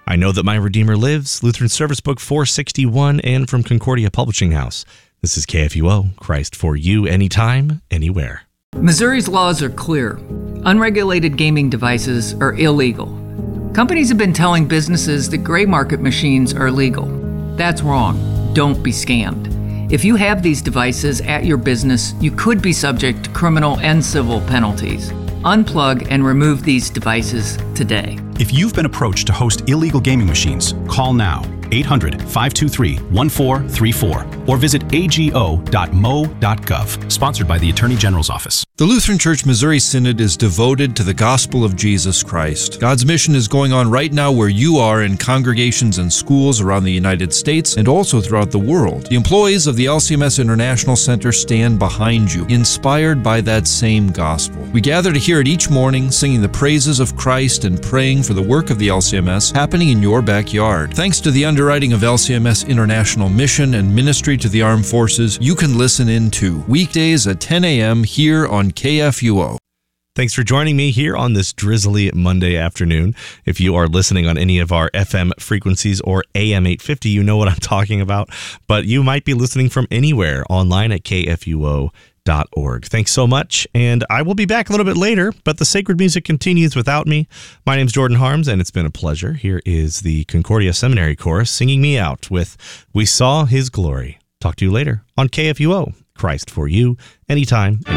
I Know That My Redeemer Lives, Lutheran Service Book 461, and from Concordia Publishing House. This is KFUO, Christ for you, anytime, anywhere. Missouri's laws are clear. Unregulated gaming devices are illegal. Companies have been telling businesses that gray market machines are legal. That's wrong. Don't be scammed. If you have these devices at your business, you could be subject to criminal and civil penalties. Unplug and remove these devices today. If you've been approached to host illegal gaming machines, call now. 800-523-1434 or visit ago.mo.gov. Sponsored by the Attorney General's Office. The Lutheran Church Missouri Synod is devoted to the gospel of Jesus Christ. God's mission is going on right now where you are in congregations and schools around the United States and also throughout the world. The employees of the LCMS International Center stand behind you, inspired by that same gospel. We gather to hear it each morning, singing the praises of Christ and praying for the work of the LCMS happening in your backyard. Thanks to the underwriting of LCMS International Mission and Ministry to the Armed Forces, you can listen in too, weekdays at 10 a.m. here on KFUO. Thanks for joining me here on this drizzly Monday afternoon. If you are listening on any of our FM frequencies or AM 850, you know what I'm talking about, but you might be listening from anywhere online at KFUO.org. Thanks so much, and I will be back a little bit later, but the sacred music continues without me. My name's Jordan Harms, and it's been a pleasure. Here is the Concordia Seminary Chorus singing me out with We Saw His Glory. Talk to you later on KFUO, Christ for you, anytime.